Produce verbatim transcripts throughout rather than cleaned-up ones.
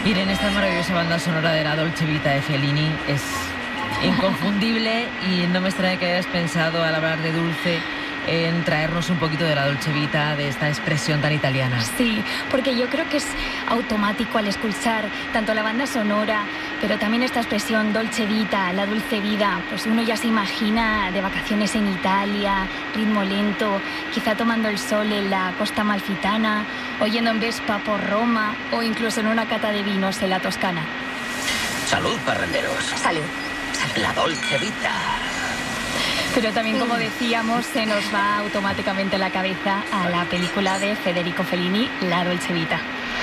Miren, esta maravillosa banda sonora de la Dolce Vita de Fellini es inconfundible y no me extraña que hayas pensado al hablar de dulce en traernos un poquito de la Dolce Vita, de esta expresión tan italiana. Sí, porque yo creo que es automático al escuchar tanto la banda sonora, pero también esta expresión Dolce Vita, la dulce vida, pues uno ya se imagina de vacaciones en Italia, ritmo lento, quizá tomando el sol en la costa amalfitana, o yendo en Vespa por Roma, o incluso en una cata de vinos en la Toscana. Salud, parranderos. Salud. La Dolce Vita. Pero también, como decíamos, se nos va automáticamente la cabeza a la película de Federico Fellini, La Dolce Vita.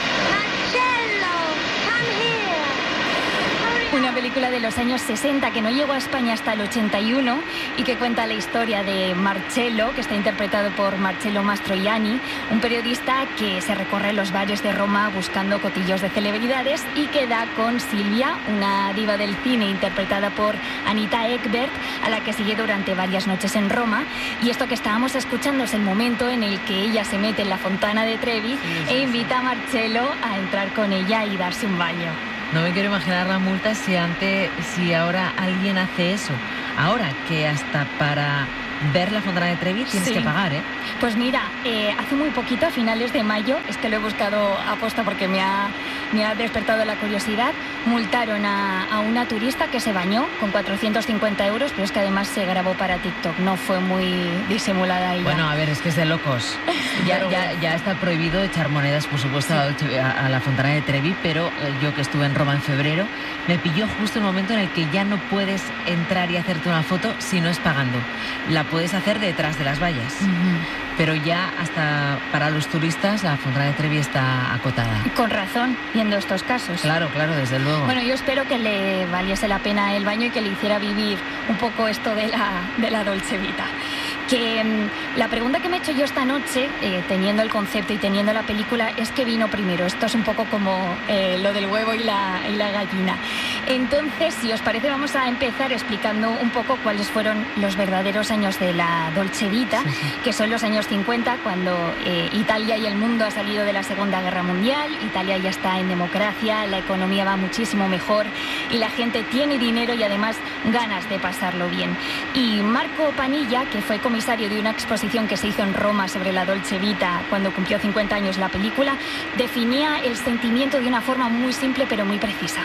Una película de los años sesenta que no llegó a España hasta el ochenta y uno y que cuenta la historia de Marcello, que está interpretado por Marcello Mastroianni, un periodista que se recorre los bares de Roma buscando cotillos de celebridades y que da con Silvia, una diva del cine interpretada por Anita Ekberg, a la que sigue durante varias noches en Roma. Y esto que estábamos escuchando es el momento en el que ella se mete en la fontana de Trevi sí, sí, e invita a Marcello a entrar con ella y darse un baño. No me quiero imaginar la multa si antes, si ahora alguien hace eso. Ahora que hasta para ver la fontana de Trevi tienes sí. que pagar, ¿eh? Pues mira, eh, hace muy poquito, a finales de mayo, es que lo he buscado a posta porque me ha, me ha despertado la curiosidad, multaron a, a una turista que se bañó con cuatrocientos cincuenta euros, pero es que además se grabó para TikTok, no fue muy disimulada ella. Bueno, a ver, es que es de locos. Ya, ya, ya está prohibido echar monedas, por supuesto, sí. a, a la fontana de Trevi, pero yo que estuve en Roma en febrero, me pilló justo el momento en el que ya no puedes entrar y hacerte una foto si no es pagando. La puedes hacer detrás de las vallas. Uh-huh. Pero ya hasta para los turistas la fontana de Trevi está acotada. Con razón, viendo estos casos. Claro, claro, desde luego. Bueno, yo espero que le valiese la pena el baño y que le hiciera vivir un poco esto de la, de la Dolce Vita. Que um, la pregunta que me he hecho yo esta noche, eh, teniendo el concepto y teniendo la película, es ¿qué vino primero? Esto es un poco como eh, lo del huevo y la, y la gallina. Entonces, si os parece, vamos a empezar explicando un poco cuáles fueron los verdaderos años de la Dolce Vita, sí, sí. que son los años cincuenta, cuando eh, Italia y el mundo ha salido de la Segunda Guerra Mundial, Italia ya está en democracia, la economía va muchísimo mejor y la gente tiene dinero y además ganas de pasarlo bien. Y Marco Panilla, que fue comisario de una exposición que se hizo en Roma sobre la Dolce Vita cuando cumplió cincuenta años la película, definía el sentimiento de una forma muy simple pero muy precisa.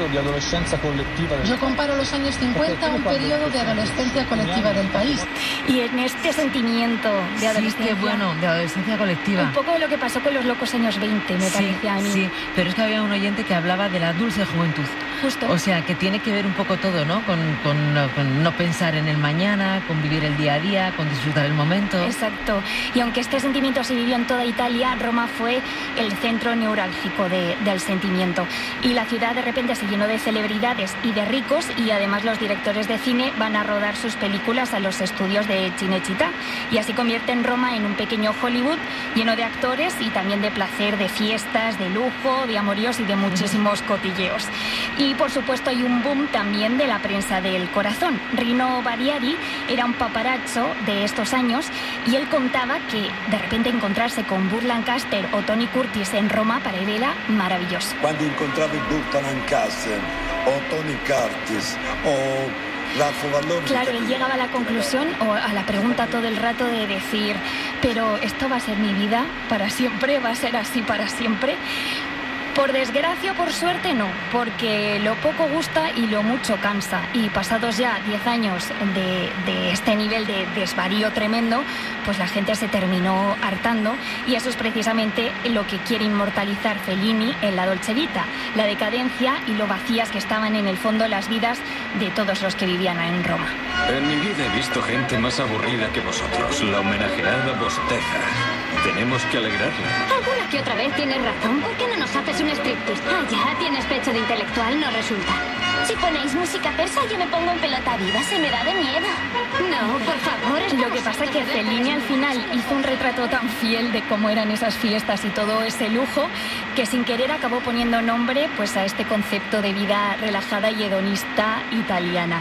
Yo comparo los años cincuenta a un periodo de adolescencia colectiva del país. Y en este sentimiento de adolescencia... Sí, qué bueno, de adolescencia colectiva. Un poco de lo que pasó con los locos años veinte, me sí, parecía a mí. Sí, pero es que había un oyente que hablaba de la dulce juventud. Justo. O sea, que tiene que ver un poco todo, ¿no? Con, con, con no pensar en el mañana, con vivir el día a día, con disfrutar el momento. Exacto. Y aunque este sentimiento se vivió en toda Italia, Roma fue el centro neurálgico de, del sentimiento. Y la ciudad de repente se llenó de celebridades y de ricos, y además los directores de cine van a rodar sus películas a los estudios de Cinecittà. Y así convierten Roma en un pequeño Hollywood lleno de actores y también de placer, de fiestas, de lujo, de amoríos y de muchísimos cotilleos. Y por supuesto hay un boom también de la prensa del corazón. Rino Bariari era un paparazzo de estos años y él contaba que de repente encontrarse con Burt Lancaster o Tony Curtis en Roma para él era maravilloso. Cuando encontraba Burt Lancaster o Tony Curtis o... Claro, él llegaba a la conclusión o a la pregunta todo el rato de decir, pero esto va a ser mi vida para siempre, va a ser así para siempre. Por desgracia o por suerte no, porque lo poco gusta y lo mucho cansa. Y pasados ya diez años de, de este nivel de desvarío tremendo, pues la gente se terminó hartando, y eso es precisamente lo que quiere inmortalizar Fellini en la Dolce Vita, la decadencia y lo vacías que estaban en el fondo las vidas de todos los que vivían en Roma. En mi vida he visto gente más aburrida que vosotros. La homenajeada bosteza. Tenemos que alegrarla. Alguna que otra vez tienes razón. ¿Por qué no nos haces un striptease? Ah, ya, tienes pecho de intelectual, no resulta. Si ponéis música persa, yo me pongo en pelota viva, se me da de miedo. No, por favor. Lo que pasa es que Fellini al final hizo un retrato tan fiel de cómo eran esas fiestas y todo ese lujo, que sin querer acabó poniendo nombre pues a este concepto de vida relajada y hedonista italiana.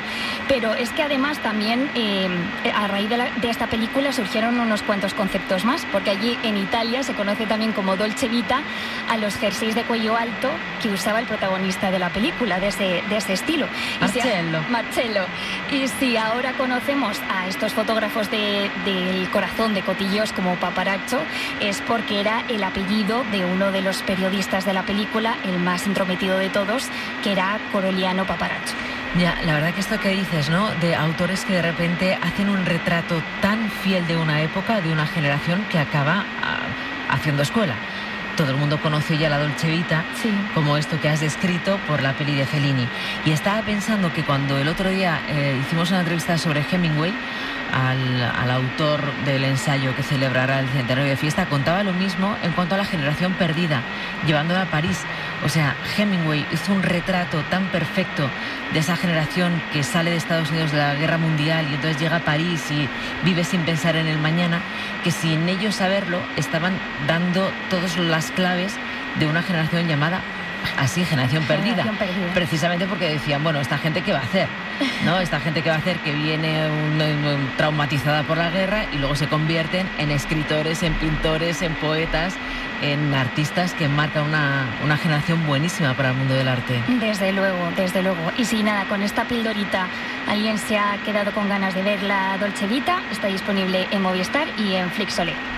Pero es que además también eh, a raíz de, la, de esta película surgieron unos cuantos conceptos más, porque allí en Italia se conoce también como Dolce Vita a los jerseys de cuello alto que usaba el protagonista de la película, de ese, de ese estilo. Marcello. Y si, Marcello. Y si ahora conocemos a estos fotógrafos de, del corazón de Cotillos como Paparazzo, es porque era el apellido de uno de los periodistas de la película, el más intrometido de todos, que era Coroliano Paparazzo. Ya, la verdad que esto que dices, ¿no? De autores que de repente hacen un retrato tan fiel de una época, de una generación que acaba a, haciendo escuela. Todo el mundo conoce ya la Dolce Vita, sí, como esto que has descrito por la peli de Fellini. Y estaba pensando que cuando el otro día eh, hicimos una entrevista sobre Hemingway, al, al autor del ensayo que celebrará el centenario de fiesta, contaba lo mismo en cuanto a la generación perdida, llevándola a París. O sea, Hemingway hizo un retrato tan perfecto de esa generación que sale de Estados Unidos de la Guerra Mundial y entonces llega a París y vive sin pensar en el mañana, que sin ellos saberlo estaban dando todas las claves de una generación llamada así, generación perdida. Generación perdida. Precisamente porque decían, bueno, esta gente qué va a hacer, ¿no? Esta gente qué va a hacer, que viene un, un, traumatizada por la guerra y luego se convierten en escritores, en pintores, en poetas, en artistas que marcan una, una generación buenísima para el mundo del arte. Desde luego, desde luego. Y si nada, con esta pildorita alguien se ha quedado con ganas de ver la Dolce Vita, está disponible en Movistar y en Flixolé.